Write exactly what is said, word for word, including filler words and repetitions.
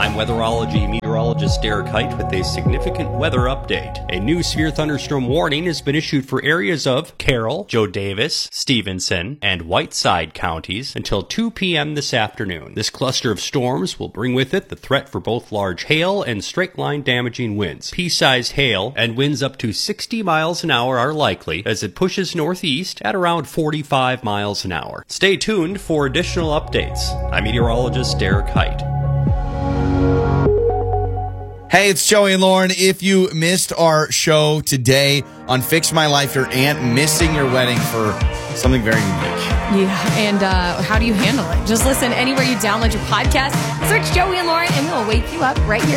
I'm weatherology meteorologist Derek Height with a significant weather update. A new severe thunderstorm warning has been issued for areas of Carroll, Joe Davis, Stevenson, and Whiteside counties until two p.m. this afternoon. This cluster of storms will bring with it the threat for both large hail and straight-line damaging winds. Pea-sized hail and winds up to sixty miles an hour are likely as it pushes northeast at around forty-five miles an hour. Stay tuned for additional updates. I'm meteorologist Derek Height. Hey, it's Joey and Lauren. If you missed our show today on Fix My Life, your aunt missing your wedding for something very unique. Yeah, and uh, how do you handle it? Just listen anywhere you download your podcast. Search Joey and Lauren, and we'll wake you up right here.